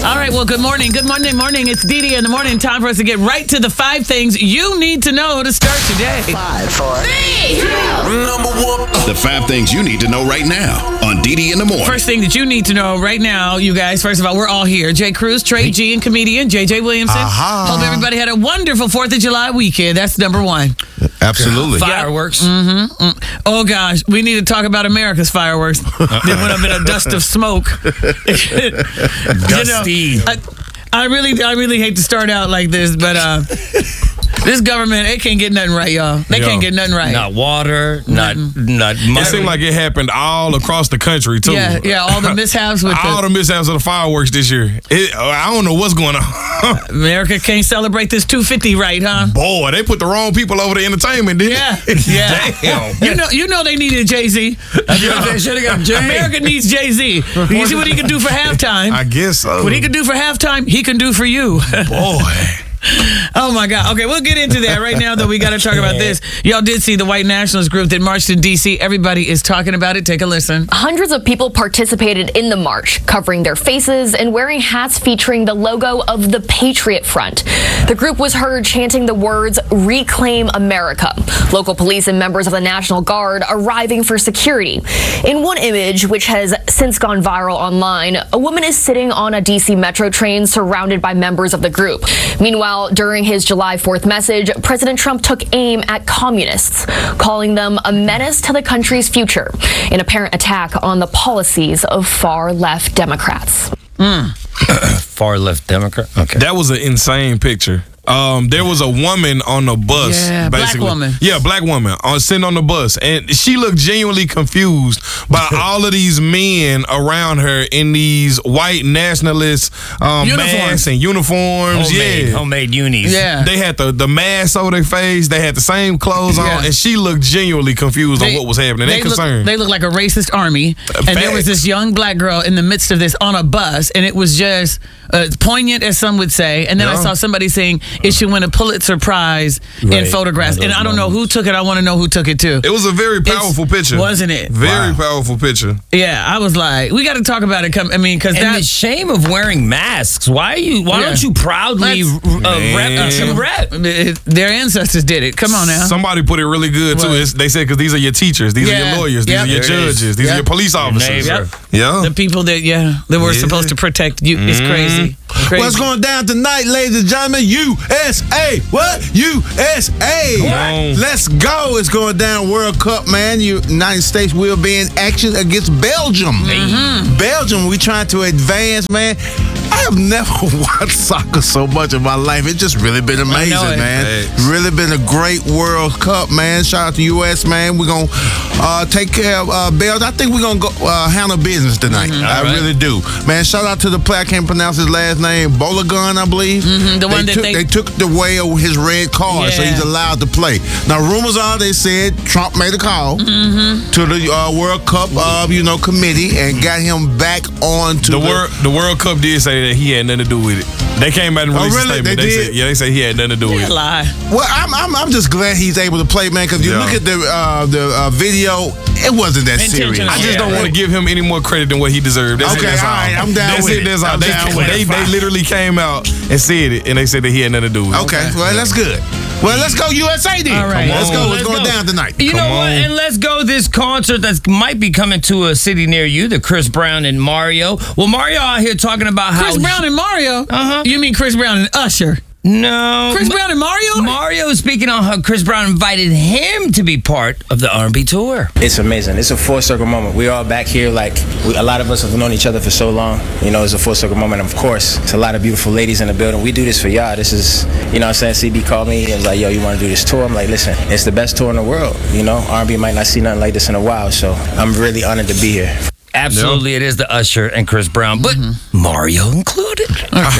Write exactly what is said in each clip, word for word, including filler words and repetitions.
All right, well, good morning. Good Monday morning. It's Dee Dee in the morning. Time for us to get right to the five things you need to know to start today. Five, four, three, two, number one. The five things you need to know right now on Dee Dee in the morning. First thing that you need to know right now, you guys, first of all, we're all here. Jay Cruz, Trey G, and comedian J J Williamson. Uh-huh. Hope everybody had a wonderful fourth of July weekend. That's number one. Absolutely. Fireworks. Mm-hmm. Mm. Oh, gosh. We need to talk about America's fireworks. They went up in a dust of smoke. Dusty. You know, I, I really I really hate to start out like this, but uh, this government, they can't get nothing right, y'all. They Yo, can't get nothing right. Not water, not not money. It seemed like it happened all across the country, too. Yeah, yeah, all the mishaps with all the, the mishaps of the fireworks this year. It, I don't know what's going on. America can't celebrate this two fifty right, huh? Boy, they put the wrong people over the entertainment, didn't Yeah, they? yeah. Damn. You know, you know they needed Jay-Z. They should have got Jay. America needs Jay-Z. You see what he can do for halftime? I guess so. What he can do for halftime, he can do for you. Boy. Oh, my God. Okay, we'll get into that right now, though. We got to talk about this. Y'all did see the white nationalist group that marched in D C. Everybody is talking about it. Take a listen. Hundreds of people participated in the march, covering their faces and wearing hats featuring the logo of the Patriot Front. The group was heard chanting the words, "Reclaim America." Local police and members of the National Guard arriving for security. In one image, which has since gone viral online, a woman is sitting on a D C Metro train surrounded by members of the group. Meanwhile, during his July fourth message, President Trump took aim at communists, calling them a menace to the country's future, an apparent attack on the policies of far-left Democrats. Mm. Far left Democrat. Okay. That was an insane picture. Um, there was a woman on the bus. Yeah, black basically. woman. Yeah, black woman on sitting on the bus, and she looked genuinely confused by all of these men around her in these white nationalist um, Uniforms. masks and uniforms. Homemade, yeah, homemade unis. Yeah. they had the the mask over their face. They had the same clothes Yeah. on, and she looked genuinely confused They- on what was happening. They, look, concerned. they look like a racist army. And there was Facts. this young black girl in the midst of this on a bus, and it was just uh, poignant, as some would say. And then I Yeah. saw somebody saying it should win a Pulitzer Prize in Right. photographs. One of And those I don't know who took it. I want to know who took it too. It was a very powerful picture, wasn't it? Very Wow. powerful picture. Yeah, I was like, we got to talk about it. Come, I mean, because And that the shame of wearing masks. Why are you? Why Yeah. don't you proudly Let's- uh, rep Man. what you rep? it- their ancestors did it. Come on now. Somebody put it really good too. What? It's, they said because these are your teachers, these are Yeah. your lawyers, these Yep. are your There it is. judges, these Yep. are your police officers. neighbor. Yeah. The people that, yeah, that we're Yeah. supposed to protect you. It's crazy. Crazy. What's going down tonight, ladies and gentlemen? U S A. What? U S A. What? Let's go. It's going down World Cup, man. United States will be in action against Belgium. Mm-hmm. Belgium, we trying to advance, man. I have never watched soccer so much in my life. It's just really been amazing, know it. man. Thanks. Really been a great World Cup, man. Shout out to U S, man. We're going to uh, take care of uh, Belgium. I think we're going to go uh, handle business tonight. I All right. really do. Man, shout out to the player. I can't pronounce his last name. Bolagun, I believe. Mhm, the they one that took, they- took away his red card, so Yeah. he's allowed to play. Now, rumors are they said Trump made a call Mm-hmm. to the uh, World Cup, uh, you know, committee and got him back on to The the, World the World Cup did say that he had nothing to do with it. They came back and Oh, released really? a statement. They They did? said, yeah, they said he had nothing to do with They it. lie. Well, I'm, I'm I'm just glad he's able to play, man. Because you Yeah. look at the uh, the uh, video, it wasn't that Intentional. serious. I just Yeah. don't want to give him any more credit than what he deserved. That's Okay, it, that's all right, I'm down that's with it. it. That's all. I'm They, down with they, it. they literally came out and said it, and they said that he had nothing to do with it. Okay, well, that's good. Well, let's go U S A then. All right. Let's Come go. on. What's Let's going go. down tonight? You Come know what? on. And let's go this concert that might be coming to a city near you, the Chris Brown and Mario. Well, Mario out here talking about how Chris Brown and Mario? Uh-huh. You mean Chris Brown and Usher? No. Chris Brown and Mario? Mario is speaking on how Chris Brown invited him to be part of the R and B tour. It's amazing. It's a full circle moment. We're all back here. Like we, a lot of us have known each other for so long. You know, it's a full circle moment. Of course, it's a lot of beautiful ladies in the building. We do this for y'all. This is, you know, what I'm saying. C B called me and was like, "Yo, you want to do this tour?" I'm like, "Listen, it's the best tour in the world. You know, R and B might not see nothing like this in a while. So I'm really honored to be here." Absolutely, it is the Usher and Chris Brown, but Mario included.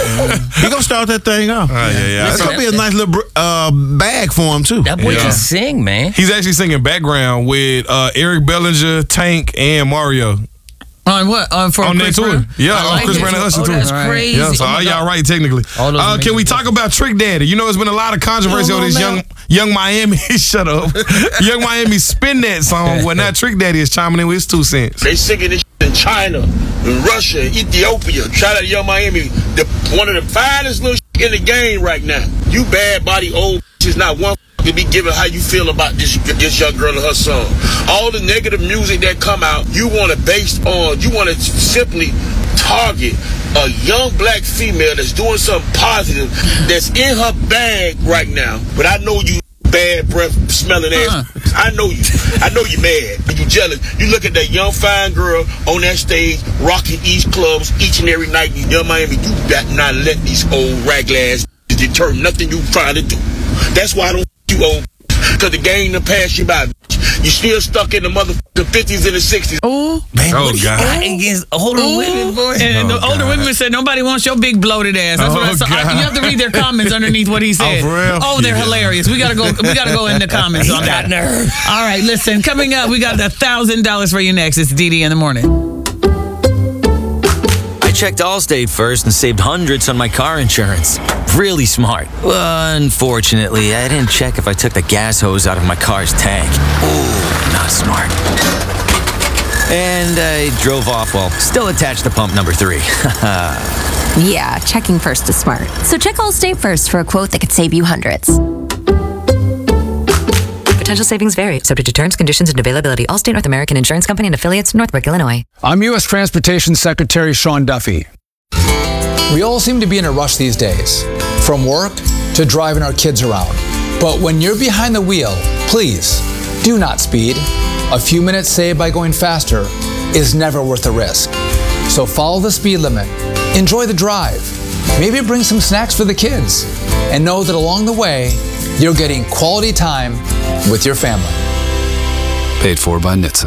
He gonna start that thing off. Uh, yeah, yeah. That's gonna be a nice little br- uh, bag for him too. That boy Yeah. can sing, man. He's actually singing background with uh, Eric Bellinger, Tank, and Mario. On what? On, for On that Chris tour. Brown? Yeah, I on like Chris it. Brown and Usher Oh, tour. that's All right. crazy. Yeah, so Oh my all God. y'all right technically. All those Uh, can amazing we talk about Trick Daddy? You know, there's been a lot of controversy Come on on, this man. young Young Miami. Shut up. Young Miami spin that song. Well, now Trick Daddy is chiming in with his two cents. They singing this shit and China, and Russia, and Ethiopia. Shout out to Young Miami, the, one of the finest little in the game right now. You bad body old is not one to be given how you feel about this this young girl and her son. All the negative music that come out, you want to base on, you want to simply target a young black female that's doing something positive, that's in her bag right now. But I know you bad breath smelling ass. Uh-huh. I know you. I know you mad. You jealous. You look at that young fine girl on that stage rocking East clubs each and every night in Young Miami. You better not let these old raglass deter nothing you trying to do. That's why I don't you old, because the game done passed you by. You still stuck in the motherfucking fifties and the sixties. Oh, man, oh God! Against older Ooh. women, boy. And oh, the older God. women said nobody wants your big bloated ass. That's oh, what I saw. I, you have to read their comments underneath what he said. Oh, for real? Oh, they're yeah. hilarious. We gotta go. We gotta go in the comments on that. Nerve. All right, listen. Coming up, we got a thousand dollars for you next. It's D D in the morning. I checked Allstate first and saved hundreds on my car insurance. Really smart. Unfortunately, I didn't check if I took the gas hose out of my car's tank. Ooh, not smart. And I drove off while still attached to pump number three. Yeah, checking first is smart. So check Allstate first for a quote that could save you hundreds. Potential savings vary, subject to terms, conditions, and availability. Allstate North American Insurance Company and affiliates, Northbrook, Illinois. I'm U S Transportation Secretary Sean Duffy. We all seem to be in a rush these days, from work to driving our kids around. But when you're behind the wheel, please do not speed. A few minutes saved by going faster is never worth the risk. So follow the speed limit, enjoy the drive, maybe bring some snacks for the kids, and know that along the way, you're getting quality time with your family. Paid for by N H T S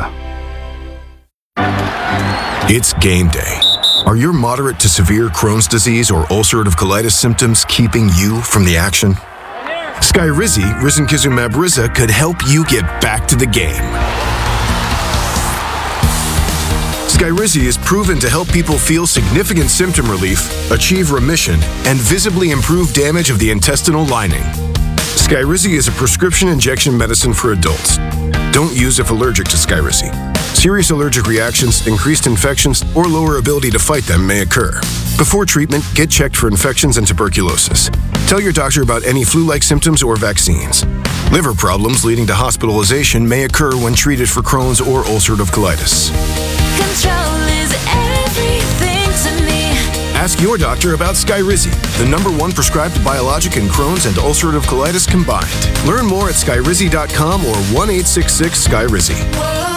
A. It's game day. Are your moderate to severe Crohn's disease or ulcerative colitis symptoms keeping you from the action? Skyrizi, risankizumab Riza, could help you get back to the game. Skyrizi is proven to help people feel significant symptom relief, achieve remission, and visibly improve damage of the intestinal lining. Skyrizi is a prescription injection medicine for adults. Don't use if allergic to Skyrizi. Serious allergic reactions, increased infections, or lower ability to fight them may occur. Before treatment, get checked for infections and tuberculosis. Tell your doctor about any flu-like symptoms or vaccines. Liver problems leading to hospitalization may occur when treated for Crohn's or ulcerative colitis. Control is everything to me. Ask your doctor about Skyrizi, the number one prescribed biologic in Crohn's and ulcerative colitis combined. Learn more at skyrizi dot com or one eight six six Skyrizi.